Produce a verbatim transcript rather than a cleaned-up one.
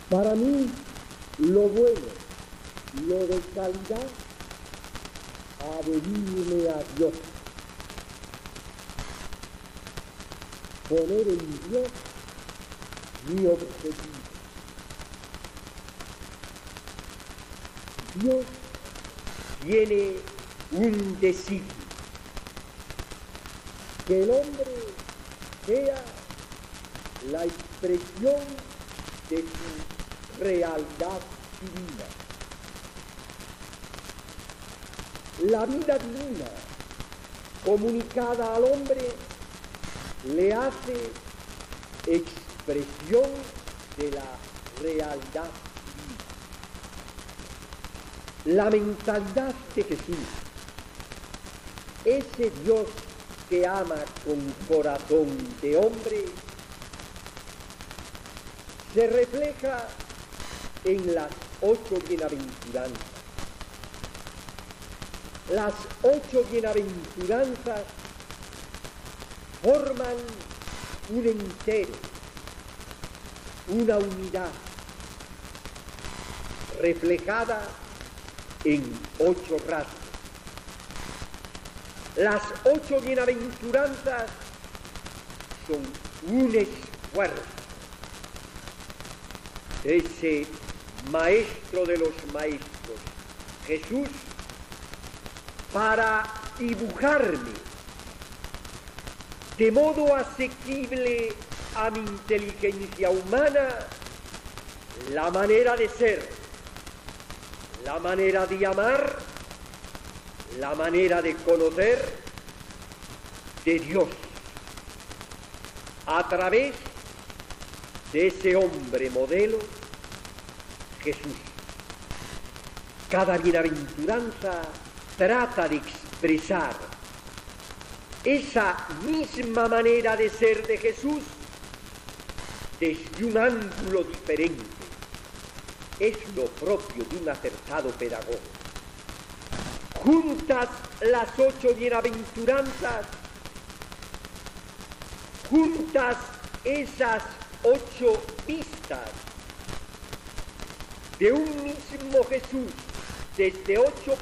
Para mí, lo bueno, lo de calidad, adherirme a Dios. Poner en Dios mi objetivo. Dios tiene un designio, que el hombre sea la expresión de su realidad divina. La vida divina comunicada al hombre le hace expresión de la realidad divina. La mentalidad de Jesús, ese Dios que ama con corazón de hombre, se refleja en las ocho bienaventuranzas. Las ocho bienaventuranzas forman un entero, una unidad, reflejada en ocho rasgos. Las ocho bienaventuranzas son un esfuerzo. Ese maestro de los maestros, Jesús, para dibujarme de modo asequible a mi inteligencia humana la manera de ser, la manera de amar, la manera de conocer de Dios a través de ese hombre modelo, Jesús. Cada bienaventuranza trata de expresar esa misma manera de ser de Jesús desde un ángulo diferente. Es lo propio de un acertado pedagogo. Juntas las ocho bienaventuranzas, juntas esas ocho vistas de un mismo Jesús desde ocho